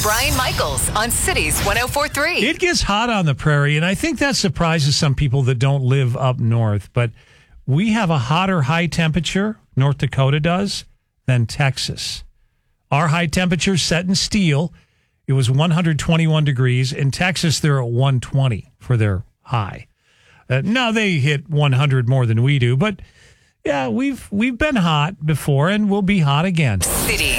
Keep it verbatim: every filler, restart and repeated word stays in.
Brian Michaels on Cities one oh four point three. It gets hot on the prairie, and I think that surprises some people that don't live up north. But we have a hotter high temperature, North Dakota does, than Texas. Our high temperature set in steel, it was one hundred twenty-one degrees. In Texas, they're at one hundred twenty for their high. Uh, now they hit one hundred more than we do, but yeah, we've we've been hot before, and we'll be hot again. City